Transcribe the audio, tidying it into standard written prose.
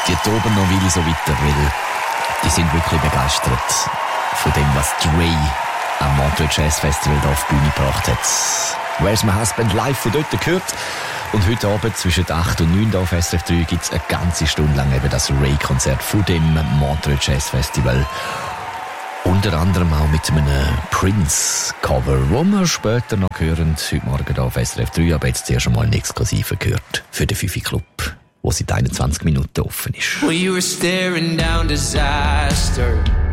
die toben noch Willi so weiter, weil die sind wirklich begeistert von dem, was Dre am Montreux Jazz Festival da auf die Bühne gebracht hat. Where's My Husband live von dort gehört. Und heute Abend zwischen 8 und 9 auf SRF 3 gibt es eine ganze Stunde lang eben das Ray-Konzert von dem Montreux Jazz Festival. Unter anderem auch mit einem Prince-Cover, wo wir später noch hören, heute Morgen hier auf SRF 3, aber jetzt zuerst einmal einen Exklusiven gehört für den Fifi Club, der seit 21 Minuten offen ist. Well, you were staring down disaster.